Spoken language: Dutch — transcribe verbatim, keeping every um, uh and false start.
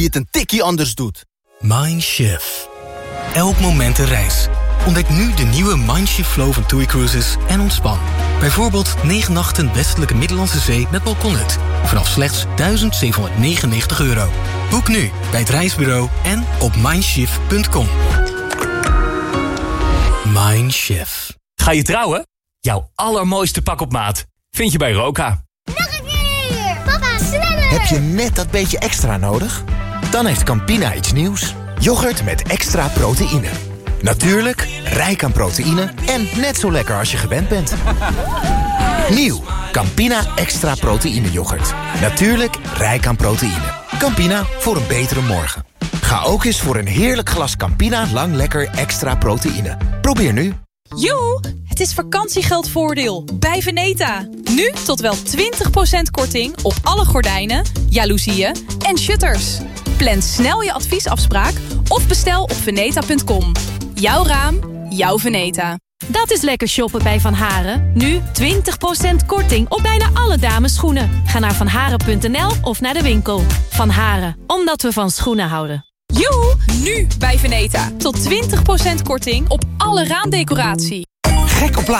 die het een tikkie anders doet. Mindshift. Elk moment een reis. Ontdek nu de nieuwe Mindshift Flow van TUI Cruises en ontspan. Bijvoorbeeld negen nachten westelijke Middellandse Zee met balkonhut. Vanaf slechts duizend zevenhonderdnegenennegentig euro. Boek nu bij het reisbureau en op mindshift punt com. Mindshift. Ga je trouwen? Jouw allermooiste pak op maat vind je bij Roka. Nog een keer! Papa, sneller! Heb je net dat beetje extra nodig? Dan heeft Campina iets nieuws. Yoghurt met extra proteïne. Natuurlijk, rijk aan proteïne en net zo lekker als je gewend bent. Nieuw, Campina extra proteïne yoghurt. Natuurlijk, rijk aan proteïne. Campina, voor een betere morgen. Ga ook eens voor een heerlijk glas Campina Lang Lekker extra proteïne. Probeer nu. Joe, het is vakantiegeldvoordeel bij Veneta. Nu tot wel twintig procent korting op alle gordijnen, jaloezieën en shutters. Plan snel je adviesafspraak of bestel op veneta punt com. Jouw raam, jouw Veneta. Dat is lekker shoppen bij Van Haren. Nu twintig procent korting op bijna alle damesschoenen. Ga naar vanharen punt n l of naar de winkel. Van Haren, omdat we van schoenen houden. Joe, nu bij Veneta. Tot twintig procent korting op alle raamdecoratie. Gek op